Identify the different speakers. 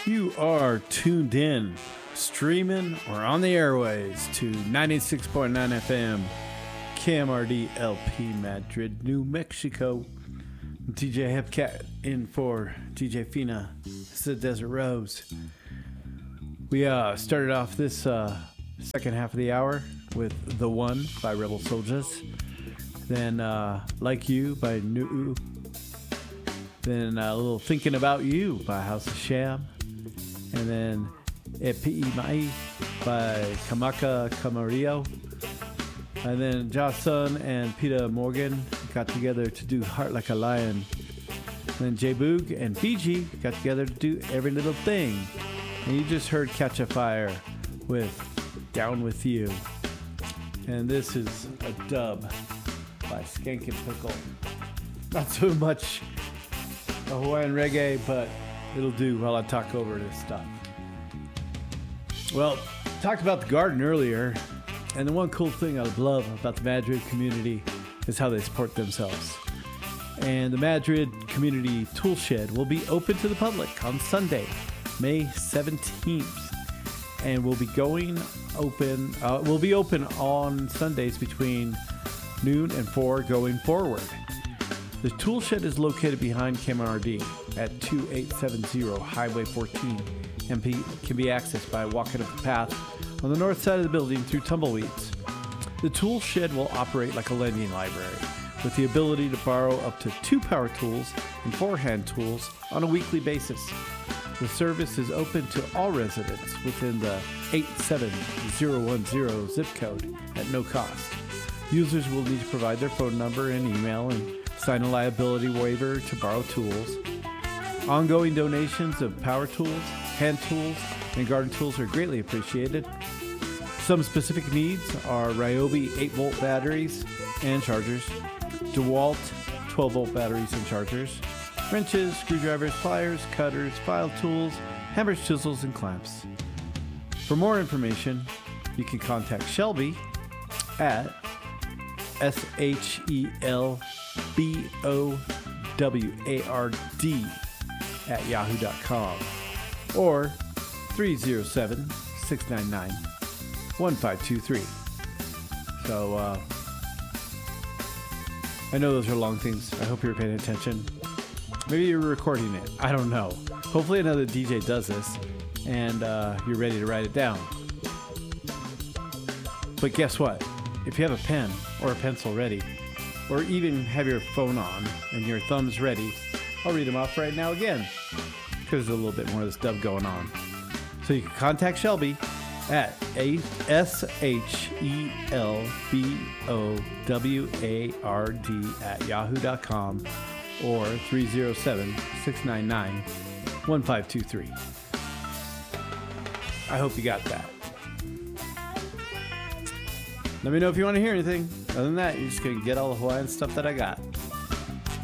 Speaker 1: You are tuned in, streaming, or on the airways to 96.9 FM, KMRD LP Madrid, New Mexico. DJ Hepcat in for DJ Fina. It's the Desert Rose. We started off this second half of the hour with The One by Rebel Soldiers. Then Like You by Nuu. Then a little Thinking About You by House of Sham. And then Epi Mai by Kamaka Camarillo. And then Josh Sun and Peter Morgan got together to do Heart Like a Lion. And then J Boog and Fiji got together to do Every Little Thing. And you just heard Catch a Fire with Down With You. And this is a dub by Skank and Pickle. Not so much a Hawaiian reggae, but it'll do while I talk over this stuff. Well, talked about the garden earlier, and the one cool thing I love about the Madrid community is how they support themselves. And the Madrid Community Tool Shed will be open to the public on Sunday, May 17th, and will be open on Sundays between noon and 4 going forward. The tool shed is located behind KMRD at 2870 Highway 14 and can be accessed by walking up the path on the north side of the building through tumbleweeds. The tool shed will operate like a lending library with the ability to borrow up to 2 power tools and 4 hand tools on a weekly basis. The service is open to all residents within the 87010 zip code at no cost. Users will need to provide their phone number and email and sign a liability waiver to borrow tools. Ongoing donations of power tools, hand tools, and garden tools are greatly appreciated. Some specific needs are Ryobi 8-volt batteries and chargers, DeWalt 12-volt batteries and chargers, wrenches, screwdrivers, pliers, cutters, file tools, hammers, chisels, and clamps. For more information, you can contact Shelby at SHELBOWARD@yahoo.com or 307-699-1523. So, I know those are long things. I hope you're paying attention. Maybe you're recording it. I don't know. Hopefully another DJ does this and you're ready to write it down. But guess what? If you have a pen or a pencil ready, or even have your phone on and your thumbs ready, I'll read them off right now again, because there's a little bit more of this dub going on. So you can contact Shelby at SHELBOWARD@yahoo.com or 307-699-1523. I hope you got that. Let me know if you want to hear anything. Other than that, you're just going to get all the Hawaiian stuff that I got.